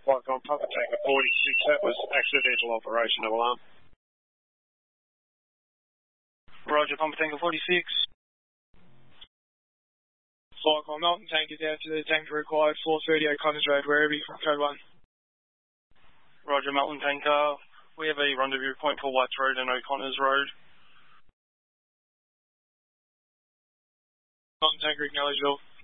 Flight on Papa Tanker 46, that was accidental operation of alarm. Roger, Papa Tanker 46. Flight on Mountain Tankers out to the tanker required 430 O'Connors Road, wherever you from code 1. Roger, Mountain Tanker. We have a rendezvous point for Whites Road and O'Connors Road. Mountain Tanker acknowledged all.